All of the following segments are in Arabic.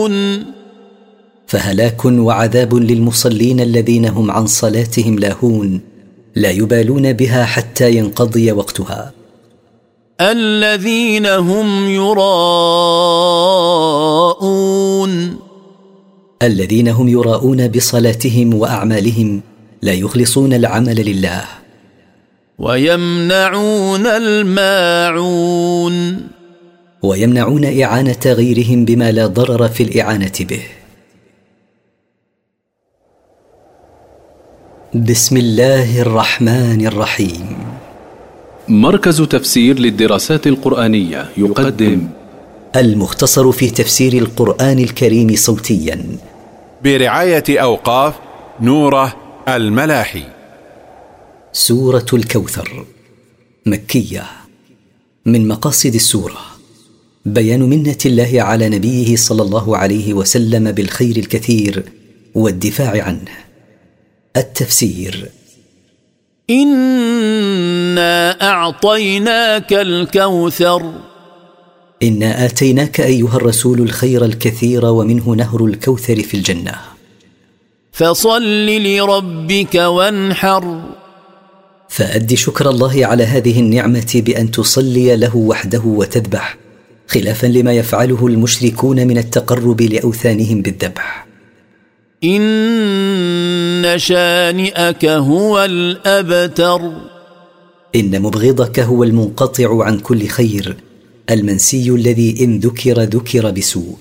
فهلاك وعذاب للمصلين الذين هم عن صلاتهم لاهون لا يبالون بها حتى ينقضي وقتها. الذين هم يراءون، الذين هم يراءون بصلاتهم وأعمالهم، لا يخلصون العمل لله. ويمنعون الماعون، ويمنعون إعانة غيرهم بما لا ضرر في الإعانة به. بسم الله الرحمن الرحيم. مركز تفسير للدراسات القرآنية يقدم المختصر في تفسير القرآن الكريم صوتيا برعاية أوقاف نوره الملاحي. سورة الكوثر مكية. من مقاصد السورة بيان منة الله على نبيه صلى الله عليه وسلم بالخير الكثير والدفاع عنه. التفسير: إنا أعطيناك الكوثر. إنا آتيناك أيها الرسول الخير الكثير، ومنه نهر الكوثر في الجنة. فصل لربك وانحر، فأد شكر الله على هذه النعمة بأن تصلي له وحده وتذبح، خلافا لما يفعله المشركون من التقرب لأوثانهم بالذبح. إن شانئك هو الأبتر. إن مبغضك هو المنقطع عن كل خير، المنسي الذي إن ذكر بسوء.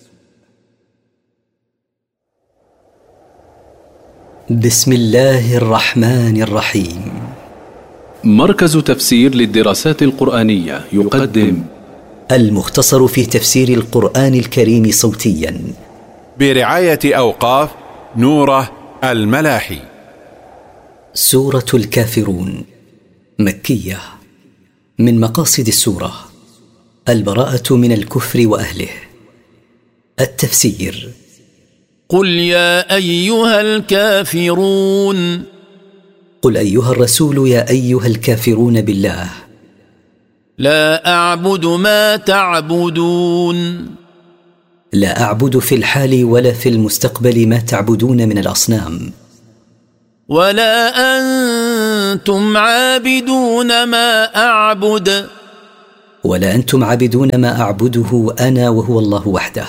بسم الله الرحمن الرحيم. مركز تفسير للدراسات القرآنية يقدم المختصر في تفسير القرآن الكريم صوتيا برعاية أوقاف نوره الملاحي. سورة الكافرون مكية. من مقاصد السورة البراءة من الكفر وأهله. التفسير: قل يا أيها الكافرون. قل أيها الرسول يا أيها الكافرون بالله. لا أعبد ما تعبدون. لا أعبد في الحال ولا في المستقبل ما تعبدون من الأصنام. ولا أنتم عابدون ما أعبد. ولا أنتم عابدون ما أعبده أنا وهو الله وحده.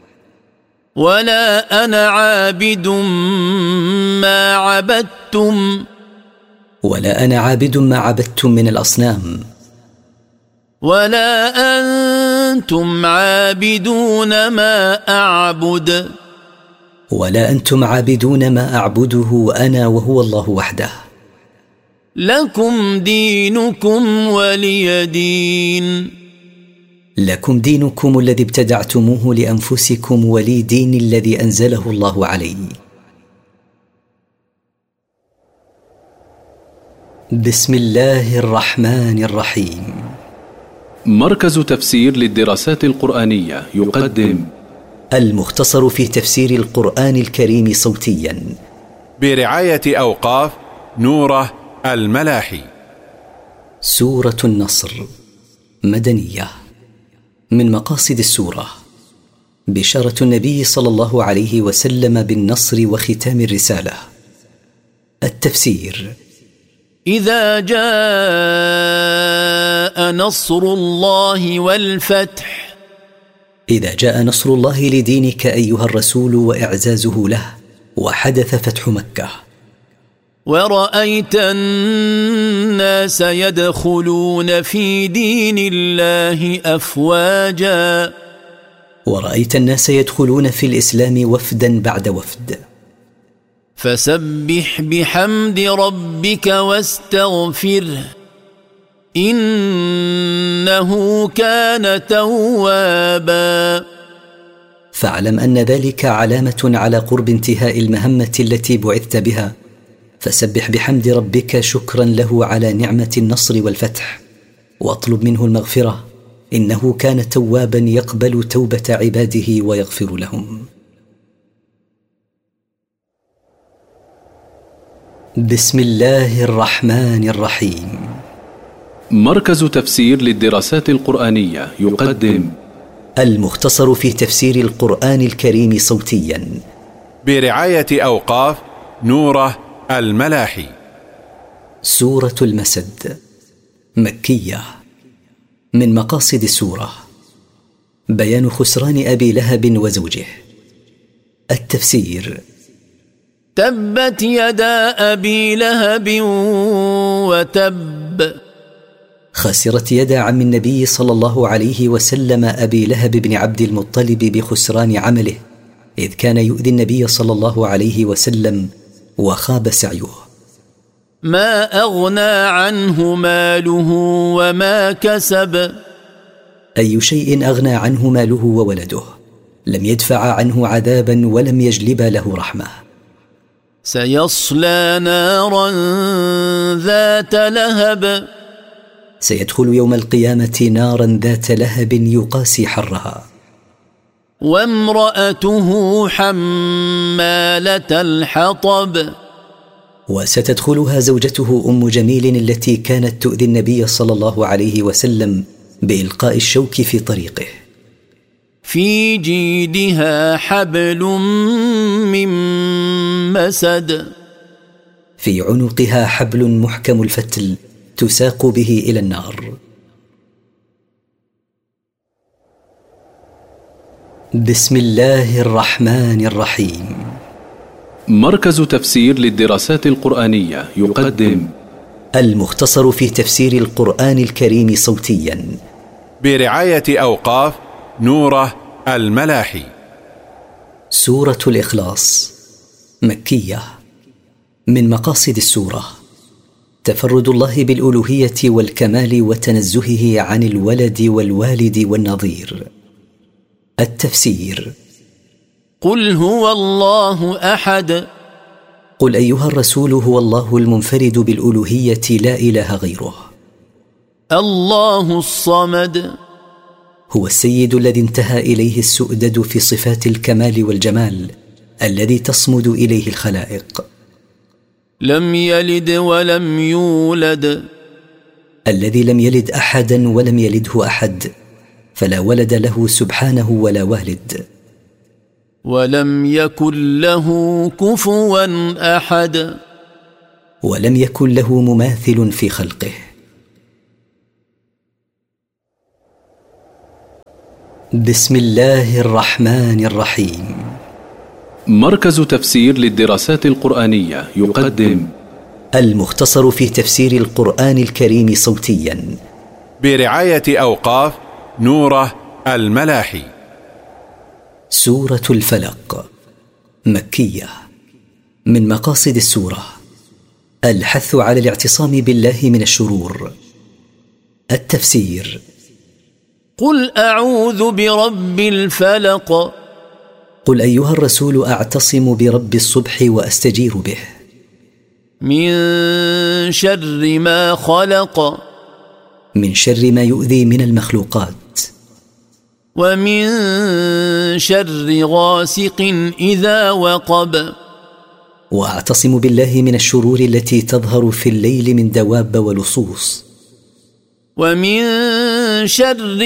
ولا أنا عابد ما عبدتم. ولا أنا عابد ما عبدتم من الأصنام. ولا أنتم عابدون ما أعبد. ولا أنتم عابدون ما أعبده أنا وهو الله وحده. لكم دينكم ولي دين. لكم دينكم الذي ابتدعتموه لأنفسكم، ولي دين الذي أنزله الله علي. بسم الله الرحمن الرحيم. مركز تفسير للدراسات القرآنية يقدم المختصر في تفسير القرآن الكريم صوتيا برعاية أوقاف نوره الملاحي. سورة النصر مدنية. من مقاصد السورة بشارة النبي صلى الله عليه وسلم بالنصر وختام الرسالة. التفسير: إذا جاء نصر الله والفتح. إذا جاء نصر الله لدينك أيها الرسول وإعزازه له، وحدث فتح مكة. ورأيت الناس يدخلون في دين الله أفواجا. ورأيت الناس يدخلون في الإسلام وفدا بعد وفد. فسبح بحمد ربك واستغفره إنه كان توابا. فاعلم أن ذلك علامة على قرب انتهاء المهمة التي بعثت بها، فسبح بحمد ربك شكرا له على نعمة النصر والفتح، واطلب منه المغفرة، إنه كان توابا يقبل توبة عباده ويغفر لهم. بسم الله الرحمن الرحيم. مركز تفسير للدراسات القرآنية يقدم المختصر في تفسير القرآن الكريم صوتيا، برعاية أوقاف نوره الملاحي. سورة المسد مكية. من مقاصد السورة بيان خسران أبي لهب وزوجه. التفسير: تبت يدا أبي لهب وتب. خسرت يد عم النبي صلى الله عليه وسلم أبي لهب بن عبد المطلب بخسران عمله، إذ كان يؤذي النبي صلى الله عليه وسلم وخاب سعيه. ما أغنى عنه ماله وما كسب. أي شيء أغنى عنه ماله وولده، لم يدفع عنه عذابا ولم يجلب له رحمة. سيصلى نارا ذات لهب. سيدخل يوم القيامة نارا ذات لهب يقاسي حرها. وامرأته حمالة الحطب. وستدخلها زوجته أم جميل التي كانت تؤذي النبي صلى الله عليه وسلم بإلقاء الشوك في طريقه. في جيدها حبل من مسد. في عنقها حبل محكم الفتل تساق به إلى النار. بسم الله الرحمن الرحيم. مركز تفسير للدراسات القرآنية يقدم المختصر في تفسير القرآن الكريم صوتيا، برعاية أوقاف نوره الملاحي. سورة الإخلاص مكية. من مقاصد السورة تفرد الله بالألوهية والكمال وتنزهه عن الولد والوالد والنظير. التفسير: قل هو الله أحد. قل أيها الرسول هو الله المنفرد بالألوهية لا إله غيره. الله الصمد. هو السيد الذي انتهى إليه السؤدد في صفات الكمال والجمال، الذي تصمد إليه الخلائق. لم يلد ولم يولد. الذي لم يلد أحدا ولم يلده أحد، فلا ولد له سبحانه ولا والد. ولم يكن له كفوا أحد. ولم يكن له مماثل في خلقه. بسم الله الرحمن الرحيم. مركز تفسير للدراسات القرآنية يقدم المختصر في تفسير القرآن الكريم صوتيا، برعاية أوقاف نوره الملاحي. سورة الفلق مكية. من مقاصد السورة الحث على الاعتصام بالله من الشرور. التفسير: قل أعوذ برب الفلق. قل أيها الرسول أعتصم برب الصبح وأستجير به. من شر ما خلق. من شر ما يؤذي من المخلوقات. ومن شر غاسق إذا وقب. وأعتصم بالله من الشرور التي تظهر في الليل من دواب ولصوص. ومن شر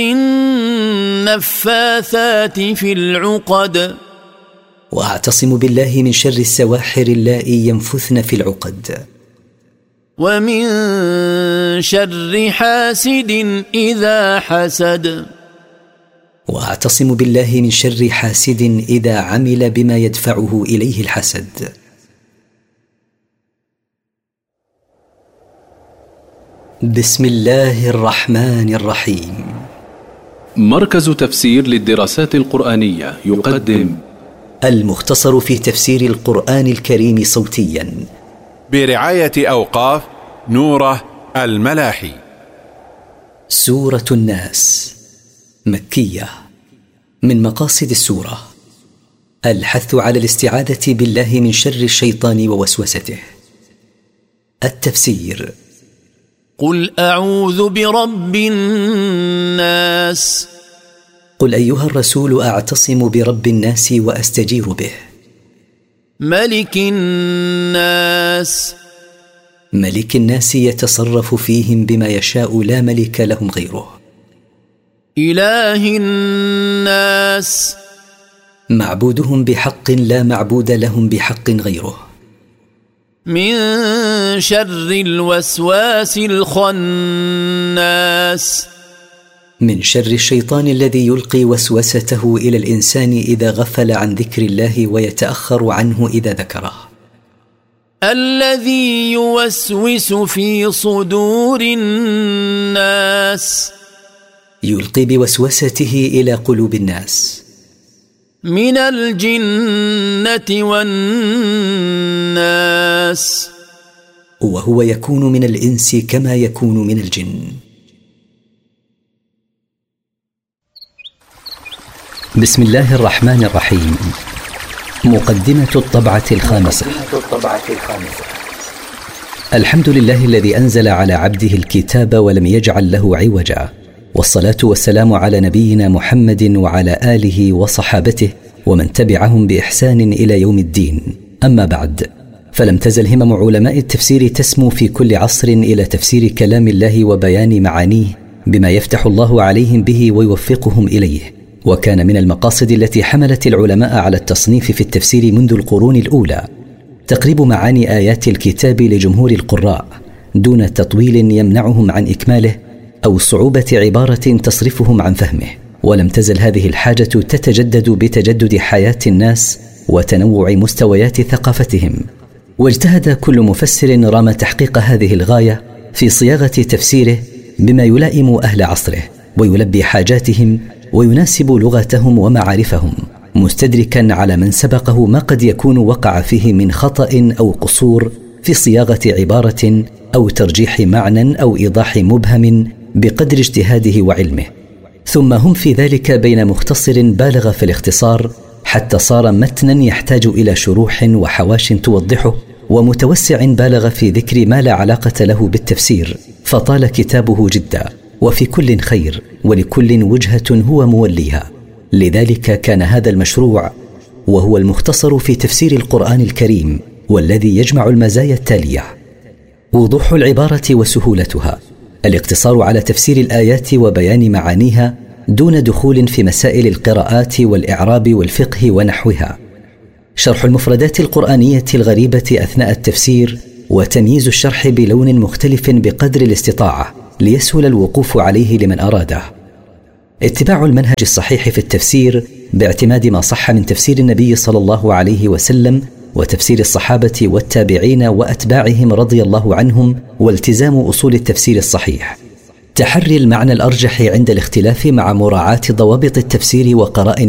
النفاثات في العقد. وأعتصم بالله من شر السواحر اللائي ينفثن في العقد. ومن شر حاسد إذا حسد. وأعتصم بالله من شر حاسد إذا عمل بما يدفعه إليه الحسد. بسم الله الرحمن الرحيم. مركز تفسير للدراسات القرآنية يقدم المختصر في تفسير القرآن الكريم صوتيا، برعاية أوقاف نوره الملاحي. سورة الناس مكية. من مقاصد السورة الحث على الاستعاذة بالله من شر الشيطان ووسوسته. التفسير: قل أعوذ برب الناس. قل أيها الرسول أعتصم برب الناس وأستجير به. ملك الناس. ملك الناس يتصرف فيهم بما يشاء لا ملك لهم غيره. إله الناس معبودهم بحق لا معبود لهم بحق غيره. من شر الوسواس الخناس من شر الشيطان الذي يلقي وسوسته إلى الإنسان إذا غفل عن ذكر الله ويتأخر عنه إذا ذكره. الذي يوسوس في صدور الناس يلقي بوسوسته إلى قلوب الناس. من الجنة والناس وهو يكون من الإنس كما يكون من الجن. بسم الله الرحمن الرحيم. مقدمة الطبعة الخامسة. الحمد لله الذي أنزل على عبده الكتاب ولم يجعل له عوجا، والصلاة والسلام على نبينا محمد وعلى آله وصحابته ومن تبعهم بإحسان إلى يوم الدين. أما بعد، فلم تزل همم علماء التفسير تسمو في كل عصر إلى تفسير كلام الله وبيان معانيه بما يفتح الله عليهم به ويوفقهم إليه. وكان من المقاصد التي حملت العلماء على التصنيف في التفسير منذ القرون الأولى تقريب معاني آيات الكتاب لجمهور القراء دون تطويل يمنعهم عن إكماله أو صعوبة عبارة تصرفهم عن فهمه. ولم تزل هذه الحاجة تتجدد بتجدد حياة الناس وتنوع مستويات ثقافتهم، واجتهد كل مفسر رام تحقيق هذه الغاية في صياغة تفسيره بما يلائم أهل عصره ويلبي حاجاتهم ويناسب لغتهم ومعارفهم، مستدركا على من سبقه ما قد يكون وقع فيه من خطأ أو قصور في صياغة عبارة أو ترجيح معنى أو إيضاح مبهم بقدر اجتهاده وعلمه. ثم هم في ذلك بين مختصر بالغ في الاختصار حتى صار متنا يحتاج إلى شروح وحواش توضحه، ومتوسع بالغ في ذكر ما لا علاقة له بالتفسير فطال كتابه جدا، وفي كل خير ولكل وجهة هو موليها. لذلك كان هذا المشروع وهو المختصر في تفسير القرآن الكريم، والذي يجمع المزايا التالية: وضوح العبارة وسهولتها، الاقتصار على تفسير الآيات وبيان معانيها دون دخول في مسائل القراءات والإعراب والفقه ونحوها، شرح المفردات القرآنية الغريبة أثناء التفسير وتمييز الشرح بلون مختلف بقدر الاستطاعة ليسهل الوقوف عليه لمن أراده، اتباع المنهج الصحيح في التفسير باعتماد ما صح من تفسير النبي صلى الله عليه وسلم وتفسير الصحابة والتابعين وأتباعهم رضي الله عنهم، والتزام أصول التفسير الصحيح، تحري المعنى الأرجح عند الاختلاف مع مراعاة ضوابط التفسير وقرائن